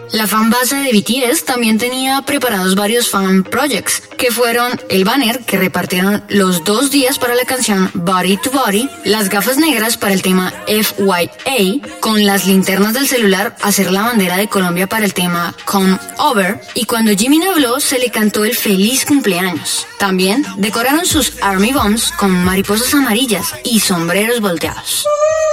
La fanbase de BTS también tenía preparados varios fan projects, que fueron el banner que repartieron los 2 días para la canción Body to Body, las gafas negras para el tema FYA, con las linternas del celular hacer la bandera de Colombia para el tema Come Over, y cuando Jimin habló se le cantó el feliz cumpleaños. También decoraron sus Army Bombs con mariposas amarillas y sombreros volteados.